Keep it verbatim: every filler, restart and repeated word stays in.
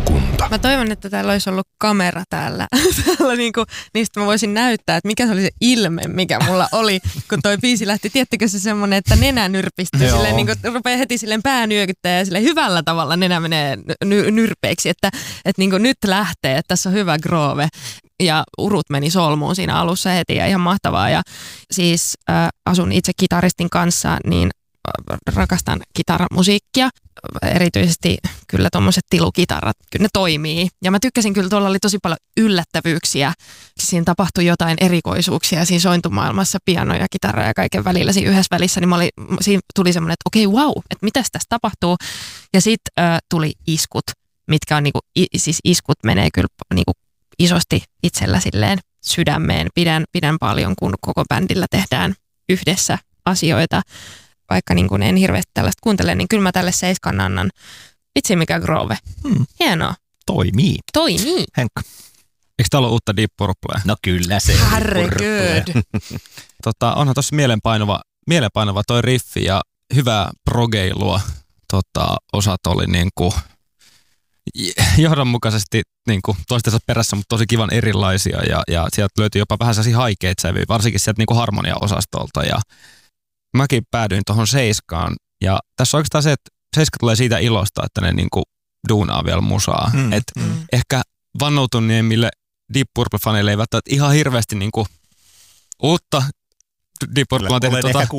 Maakunta. Mä toivon, että täällä olisi ollut kamera täällä. täällä niinku, niistä mä voisin näyttää, että mikä se oli se ilme, mikä mulla oli, kun toi biisi lähti. Tiedättekö se semmoinen, että nenä nyrpistyy silleen, niinku, rupeaa heti silleen pää nyökyttää ja silleen hyvällä tavalla nenä menee ny- nyrpeiksi. Että et niinku nyt lähtee, että tässä on hyvä groove. Ja urut meni solmuun siinä alussa heti ja ihan mahtavaa. Ja siis äh, asun itse kitaristin kanssa, niin rakastan kitaramusiikkia, erityisesti kyllä tommoset tilukitarat, kyllä ne toimii. Ja mä tykkäsin kyllä, tuolla oli tosi paljon yllättävyyksiä. Siinä tapahtui jotain erikoisuuksia siinä sointumaailmassa, piano ja kitara ja kaiken välillä siinä yhdessä välissä, niin mä oli, siinä tuli semmoinen, että okei, okay, wow, että mitäs tässä tapahtuu. Ja sitten äh, tuli iskut, mitkä on niinku, i, siis iskut menee kyllä niinku isosti itsellä silleen sydämeen. Pidän, pidän paljon, kun koko bändillä tehdään yhdessä asioita. Vaikka niin kuin en hirveästi tällaista kuuntele, niin kyllä mä tälle seiskan annan. Vitsi mikä groove. Hmm. Hienoa. Toimii. Toimii. Henkka. Eikö täällä ole uutta Deep Purplea? No kyllä se. Herregud. tota, onhan tossa mielenpainova, mielenpainova toi riffi ja hyvää progeilua. Tota, osat oli niinku johdonmukaisesti niinku toistensa perässä, mutta tosi kivan erilaisia. Ja, ja sieltä löytyi jopa vähän sellaisia haikeita sävyjä, varsinkin sieltä niinku harmonia-osastolta. Ja mäkin päädyin tuohon seiskaan. Ja tässä on oikeastaan se, että seiska tulee siitä ilosta, että ne niinku duunaa vielä musaa. Mm, Et mm. ehkä vannoutuneemmille Deep Purple-faneille ei välttämättä ihan hirveästi niinku uutta Deep Purple on tehnyt tuota